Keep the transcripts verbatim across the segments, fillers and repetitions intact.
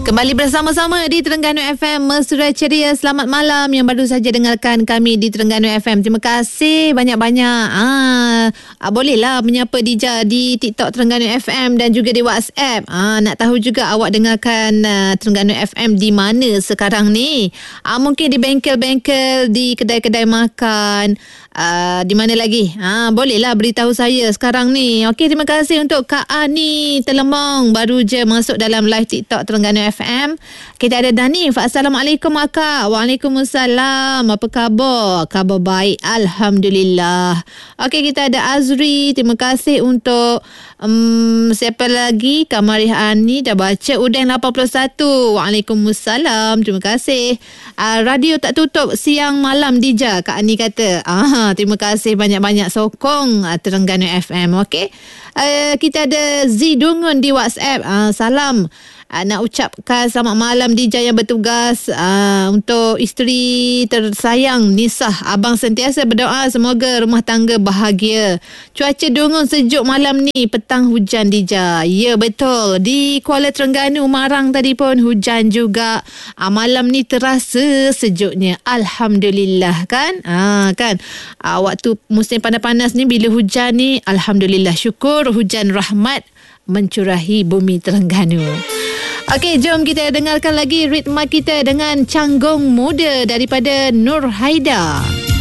Kembali bersama-sama di Terengganu F M, Mesra Ceria. Selamat malam yang baru saja dengarkan kami di Terengganu F M. Terima kasih banyak-banyak. Ah, ah bolehlah menyapa Dija di TikTok Terengganu F M dan juga di WhatsApp. Ah, nak tahu juga awak dengarkan uh, Terengganu F M di mana sekarang ni? Ah, mungkin di bengkel-bengkel, di kedai-kedai makan, uh, di mana lagi? Ah, bolehlah beritahu saya sekarang ni. Okey, terima kasih untuk Kak Ani Telembong, baru je masuk dalam live TikTok Terengganu F M. Kita ada Danif. Assalamualaikum Akak. Waalaikumsalam. Apa khabar? Khabar baik, alhamdulillah. Okey, kita ada Azri. Terima kasih untuk um, siapa lagi? Kamarih Ani dah baca. Udeng lapan puluh satu. Waalaikumsalam. Terima kasih. Uh, radio tak tutup siang malam Dija, Kak Ani kata. Ah, terima kasih banyak-banyak sokong uh, Terengganu F M. Okey. Uh, kita ada Z Dungun di WhatsApp. Uh, salam. Uh, nak ucapkan selamat malam Dija yang bertugas, uh, untuk isteri tersayang Nisah. Abang sentiasa berdoa semoga rumah tangga bahagia. Cuaca Dungun sejuk malam ni, petang hujan Dija. Ya betul, di Kuala Terengganu Marang tadi pun hujan juga. uh, Malam ni terasa sejuknya, alhamdulillah kan. uh, kan uh, Waktu musim panas-panas ni, bila hujan ni, alhamdulillah, syukur hujan rahmat mencurahi bumi Terengganu. Okey, jom kita dengarkan lagi ritma kita dengan Canggung Muda daripada Nur Haida.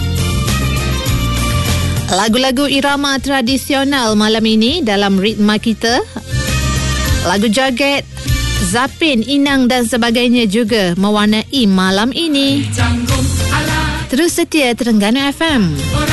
Lagu-lagu irama tradisional malam ini dalam ritma kita. Lagu joget, zapin, inang dan sebagainya juga mewarnai malam ini. Terus setia Terengganu F M.